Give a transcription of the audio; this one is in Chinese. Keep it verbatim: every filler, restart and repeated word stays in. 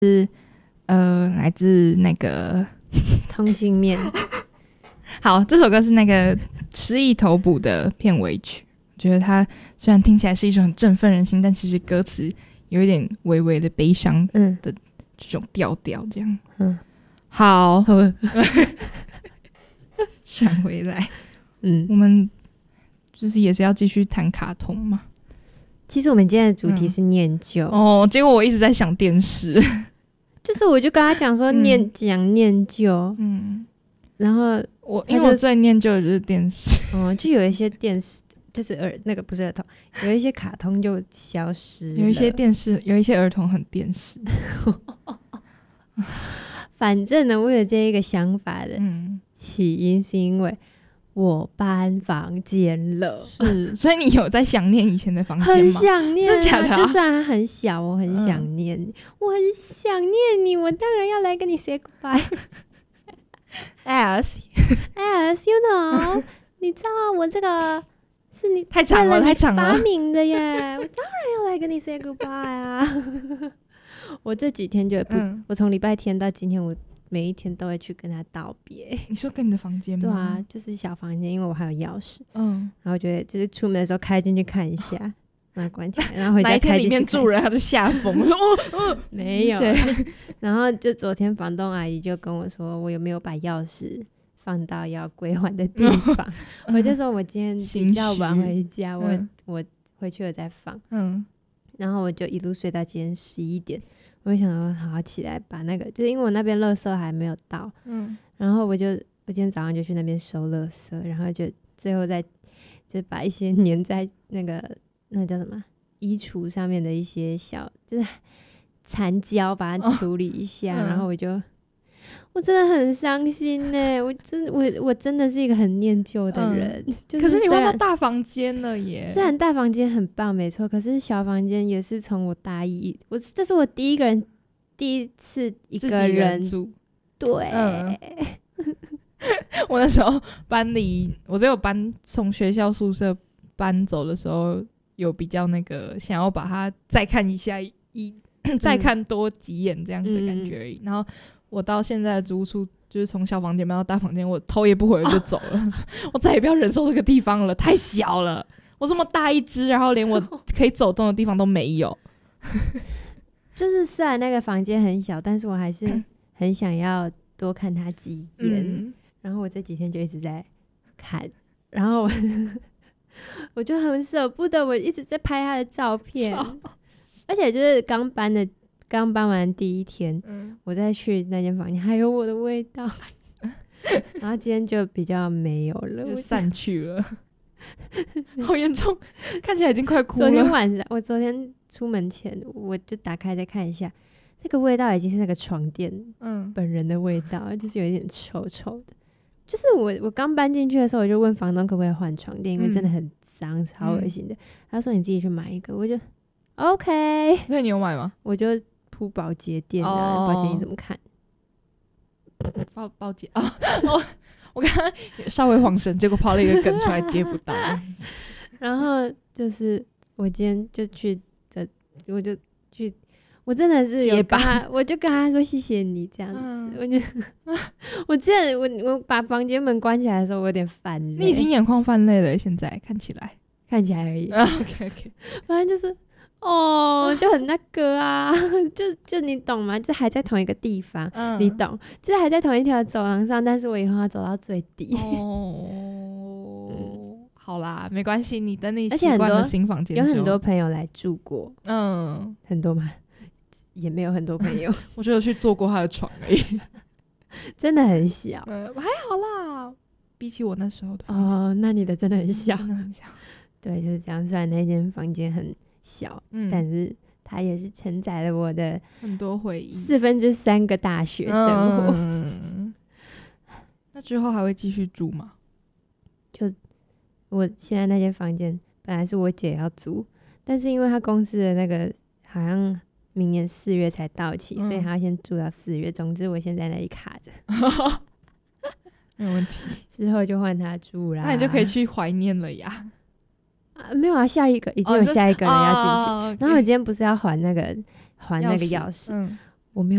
是呃来自那个同性恋。 好，这首歌是那个失忆头补的片尾曲，我觉得它虽然听起来是一首很振奋人心，但其实歌词有一点微微的悲伤的这种调调，这样。嗯，好，闪回来，嗯，我们就是也是要继续谈卡通嘛。 其实我们今天的主题是念旧、 嗯、哦，结果我一直在想电视， 就是我就跟他讲说念讲、嗯、念旧，嗯，然后我因为我最念旧的就是电视， 哦，就有一些电视就是儿那个不是儿童，有一些卡通就消失了， 有一些电视，有一些儿童很电视。 反正呢，我有这一个想法的起因是因为我搬房间了， 是，所以你有在想念以前的房间吗？ 很想念、啊， 真的假的、啊？ 就算它很小，我很想念、嗯，我很想念你，我当然要来跟你 say goodbye。as as you know， 你知道我这个是你太长了，太长了， 发明的耶，我当然要来跟你 say goodbye 啊。我这几天就不，嗯、我从礼拜天到今天，我每一天都会去跟他道别。 你说跟你的房间吗？ 对啊，就是小房间，因为我还有钥匙。嗯，然后觉得就是出门的时候开进去看一下，然后关起来，然后回家开进去看一下。哪一天里面住人他就吓疯了，哦， 没有。然后就昨天房东阿姨就跟我说，我有没有把钥匙放到要归还的地方？嗯、我就说我今天比较晚回家，我、嗯、我回去了再放。嗯，然后我就一路睡到今天十一点。我就想说好好起来把那个，就是因为我那边垃圾还没有到，嗯，然后我就我今天早上就去那边收垃圾，然后就最后再就把一些粘在那个那叫什么衣橱上面的一些小就是残胶把它处理一下，哦嗯、然后我就我真的很伤心耶，我真我我真的是一个很念旧的人，嗯就是、 可是你换到大房间了耶。 虽然大房间很棒没错，可是小房间也是从我大一，我这是我第一个人第一次一个人住， 对、嗯、 我那时候搬离我只有搬从学校宿舍搬走的时候有比较那个想要把它再看一下一再看多几眼这样的感觉而已、嗯、然后我到现在的租处就是从小房间搬到大房间，我头也不回就走了、哦、我再也不要忍受这个地方了，太小了，我这么大一只，然后连我可以走动的地方都没有。 就是虽然那个房间很小，但是我还是很想要多看它几眼、嗯、然后我这几天就一直在看，然后 我, 我就很舍不得，我一直在拍他的照片，而且就是刚搬的刚搬完第一天、嗯、我再去那间房间还有我的味道然后今天就比较没有了， 就散去了好严重，看起来已经快哭了。 昨天晚上我昨天出门前我就打开再看一下，那个味道已经是那个床垫本人的味道、嗯、就是有一点臭臭的。就是我我刚搬进去的时候我就问房东可不可以换床垫、嗯、因为真的很脏超恶心的、嗯、他说你自己去买一个，我就 OK。 所以你有买吗？ 我就铺保洁垫啊，保洁你怎么看？ 保保洁啊，我我刚刚稍微晃神，结果抛了一个梗出来接不到。 然后就是我今天就去的，我就去，我真的是有跟他，我就跟他说谢谢你这样子。嗯、我就我之前我我把房间门关起来的时候，我有点泛泪。 你已经眼眶泛泪了，现在看起来看起来而已。 啊、OK OK， 反正就是。哦，就很那个啊，就就你懂吗？就还在同一个地方，嗯、你懂，就是还在同一条走廊上，但是我以后要走到最底。 哦，嗯、好啦，没关系，你等你习惯了新房间， 有很多朋友来住过，嗯，很多吗？也没有很多朋友， 我就有去坐过他的床而已， 真的很小， 嗯，还好啦，比起我那时候的房间，哦，那你的真的很小， 真的很小， 对，就是这样。虽然那间房间很小、嗯、但是它也是承载了我的很多回忆， 四分之三个大学生活、嗯、 那之后还会继续住吗？ 就我现在那间房间本来是我姐要租，但是因为她公司的那个好像明年四月才到期、嗯、所以她要先住到四月。总之我现在在那里卡着没有问题， 之后就换她住啦， 那你就可以去怀念了呀。 啊、没有啊，下一个已经有下一个人要进去、哦就是哦 okay、然后我今天不是要还那个还那个钥匙、嗯、 我没有